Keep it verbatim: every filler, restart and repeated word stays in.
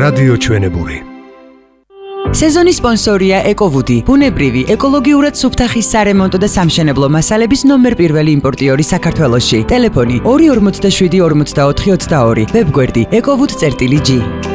რადიო ჩვენებური. სეზონის სპონსორია ეკოვუდი, ბუნებრივი, ეკოლოგიურად სუფთა ხის სარემონტო და სამშენებლო მასალების ნომერ პირველი იმპორტიორი საქართველოში. ტელეფონი ორი ორმოცდაშვიდი ორმოცდაოთხი ოცდაორი, ვებგვერდი ეკოვუდ წერტილი ჯი.